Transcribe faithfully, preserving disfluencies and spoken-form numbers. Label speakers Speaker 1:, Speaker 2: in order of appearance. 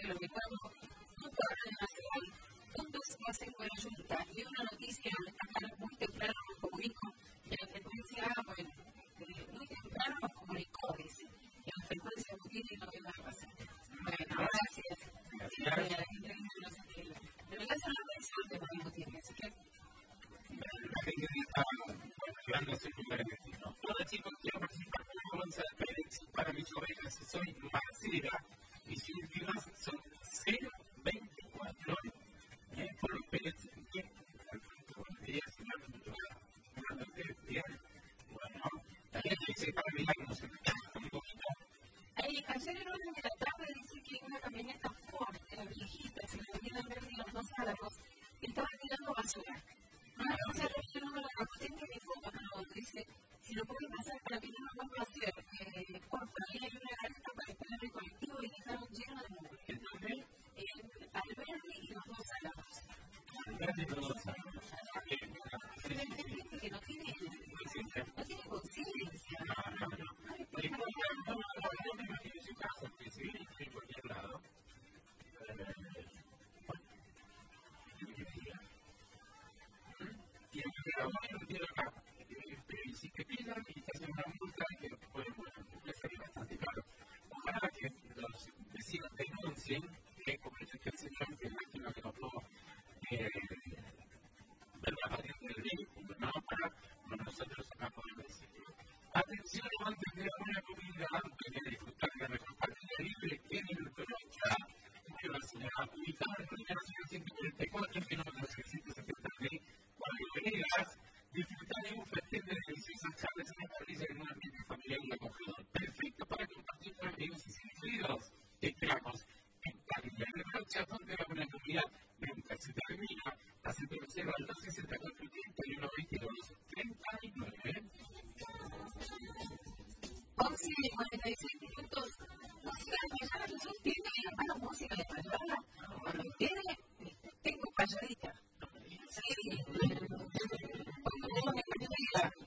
Speaker 1: lo que estamos en toda la nacional, donde se hace con la Junta. Y una noticia destacada muy temprano me comunico, que la frecuencia, bueno, muy temprano nos comunicó, dice, que la frecuencia no tiene lo que va a pasar. Bueno, gracias. Pero ya la gente no se quiere. Pero ya se lo atención que no tiene, así que.
Speaker 2: La gente está hablando de su primer destino. Hola chicos, quiero participar con Gonzalo Pérez. Para mis ovejas soy Marcela y sus últimas son cero veinticuatro. Eh, por los Pérez, bien. Buenos días, buenos días. Bueno, también dice para mirarnos un poquito.
Speaker 1: Ahí, ayer en una de la tarde dice que una camioneta Ford, la viejita, se le venía a ver de los dos álamos, estaba tirando basura. No, o sea, yo no me lo tengo que foto, pero dice, si lo puede pasar para que no lo vamos a hacer, eh, por favor, hay una carta para estar en el colectivo y dejaron lleno de mugre.
Speaker 2: Entonces,
Speaker 1: eh, Alberti y los dos álamos.
Speaker 2: Alberti y los dos álamos.
Speaker 1: Pero hay gente que no tiene, no tiene conciencia.
Speaker 2: No, no, no. Porque no, no, no me imagino su casa, que si viene en cualquier lado. Y el operador no tiene acá. Y si te pillan y te hacen una multa, que puede salir bastante caro. Ojalá que los vecinos denuncien que como dice que el señor que imagino que no pudo ver la patente del vehículo, ¿no? Para nosotros acá poder decirlo. Atención, antes de una comida, antes de disfrutar de la mejor partida libre en el Colocha, de la señora ubicada en la Nacional ciento cuarenta y cuatro, kilómetros seiscientos setenta mil, cuando veas, disfrutar de un festín de deliciosas charlas en la parrilla en un ambiente familiar y acogedor. Perfecto para compartir con amigos y queridos. Esperamos en Parrilla de Rocha, donde la buena comida nunca se termina. Hace conocer al dos sesenta y cuatro, treinta y uno, veintidós, treinta y nueve.
Speaker 1: once y cuarenta y seis minutos. Música de mañana, que son tiene y la música de mañana. Cuando tiene, tengo calladita. Sí, cuando tengo mi calladita.